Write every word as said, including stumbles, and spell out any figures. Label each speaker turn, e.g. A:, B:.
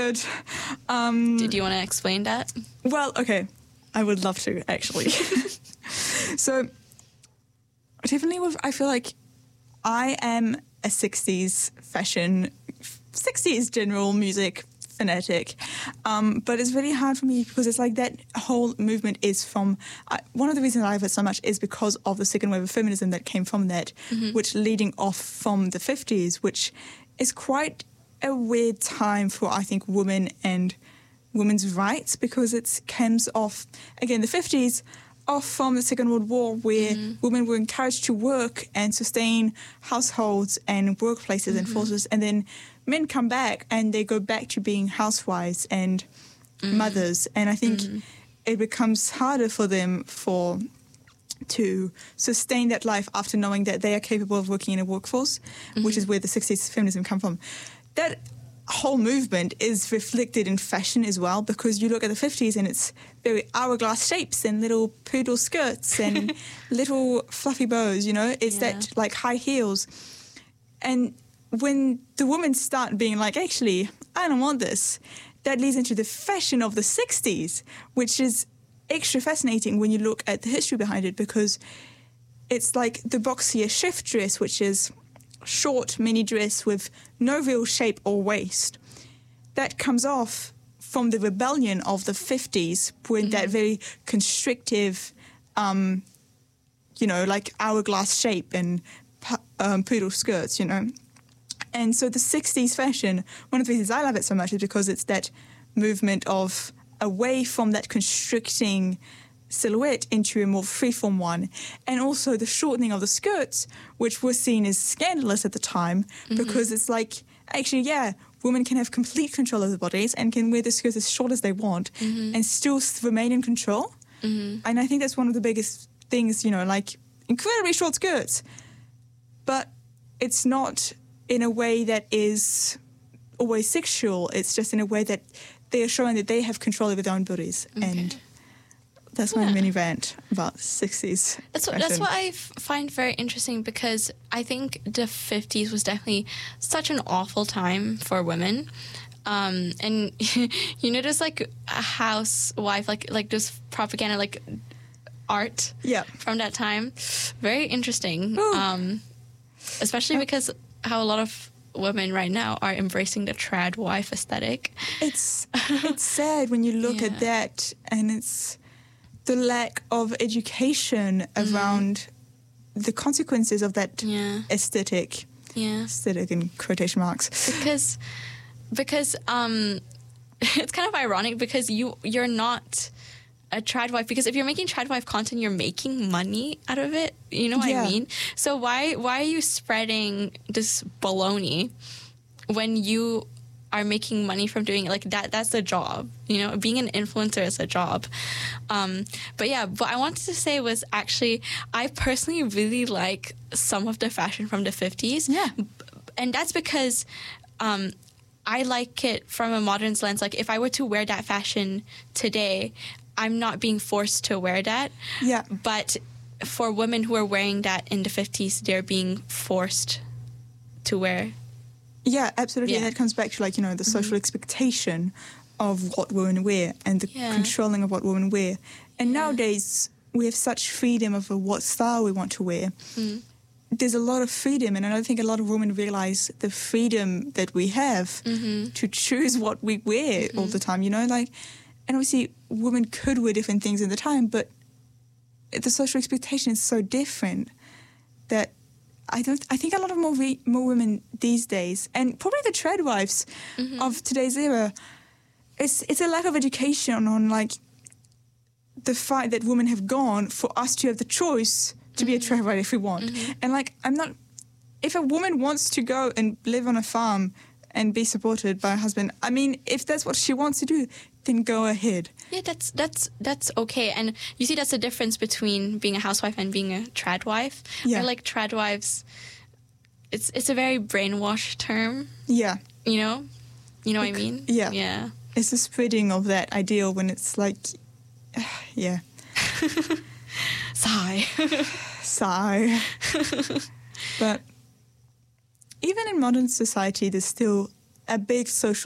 A: But um,
B: Did you want to explain that?
A: Well, okay, I would love to actually. So definitely, with, I feel like I am a sixties fashion, sixties general music fanatic, um, but it's really hard for me because it's like that whole movement is from, I, one of the reasons I love it so much is because of the second wave of feminism that came from that, mm-hmm. which leading off from the fifties, which is quite a weird time for, I think, women and women's rights, because it comes off, again, the fifties, off from the Second World War, where mm-hmm. women were encouraged to work and sustain households and workplaces mm-hmm. and forces, and then men come back and they go back to being housewives and mm-hmm. mothers, and I think mm-hmm. it becomes harder for them for to sustain that life after knowing that they are capable of working in a workforce, mm-hmm. which is where the sixties feminism come from. That whole movement is reflected in fashion as well, because you look at the fifties and it's very hourglass shapes and little poodle skirts and little fluffy bows, you know, it's yeah. that like high heels. And when the women start being like, actually, I don't want this, that leads into the fashion of the sixties, which is extra fascinating when you look at the history behind it, because it's like the boxier chef dress, which is short mini dress with no real shape or waist. That comes off from the rebellion of the fifties, when mm-hmm. that very constrictive, um, you know, like hourglass shape and um, poodle skirts, you know. And so the sixties fashion, one of the reasons I love it so much is because it's that movement of away from that constricting silhouette into a more freeform one, and also the shortening of the skirts, which was seen as scandalous at the time, mm-hmm. because it's like, actually, yeah, women can have complete control of their bodies and can wear the skirts as short as they want mm-hmm. and still remain in control. Mm-hmm. And I think that's one of the biggest things, you know, like incredibly short skirts, but it's not in a way that is always sexual. It's just in a way that they are showing that they have control over their own bodies. Okay. And that's my yeah. mini rant about sixties.
B: That's what, that's what I f- find very interesting, because I think the fifties was definitely such an awful time for women. Um, and you know, there's like a housewife, like like this propaganda, like art
A: yeah.
B: from that time. Very interesting. Um, especially because how a lot of women right now are embracing the trad wife aesthetic.
A: It's it's sad when you look yeah. at that, and it's the lack of education mm-hmm. around the consequences of that yeah. aesthetic.
B: Yeah.
A: Aesthetic in quotation marks.
B: Because because um it's kind of ironic, because you you're not a trad wife, because if you're making trad wife content, you're making money out of it. You know what yeah. I mean? So why why are you spreading this baloney when you are making money from doing it? Like that that's the job, you know, being an influencer is a job. Um, but yeah, what I wanted to say was, actually, I personally really like some of the fashion from the fifties.
A: Yeah.
B: And that's because um, I like it from a modern lens. Like, if I were to wear that fashion today, I'm not being forced to wear that.
A: Yeah.
B: But for women who are wearing that in the fifties, they're being forced to wear.
A: Yeah, absolutely.
B: Yeah.
A: And that comes back to, like, you know, the social mm-hmm. expectation of what women wear and the yeah. controlling of what women wear. And yeah. nowadays, we have such freedom of what style we want to wear. Mm. There's a lot of freedom, and I don't think a lot of women realize the freedom that we have mm-hmm. to choose what we wear mm-hmm. all the time, you know? Like, and obviously, women could wear different things in the time, but the social expectation is so different that I don't. I think a lot of more re, more women these days, and probably the trad wives mm-hmm. of today's era, it's it's a lack of education on, like, the fight that women have gone for us to have the choice to mm-hmm. be a trad wife if we want. Mm-hmm. And, like, I'm not. If a woman wants to go and live on a farm and be supported by a husband, I mean, if that's what she wants to do, then go ahead.
B: Yeah, that's that's that's okay. And you see, that's the difference between being a housewife and being a trad wife.
A: Yeah.
B: Where, like, trad wives, it's it's a very brainwashed term.
A: Yeah.
B: You know? You know
A: like,
B: what I mean?
A: Yeah.
B: Yeah.
A: It's the spreading of that ideal when it's like, uh, yeah.
B: Sigh.
A: Sigh. But even in modern society, there's still a big social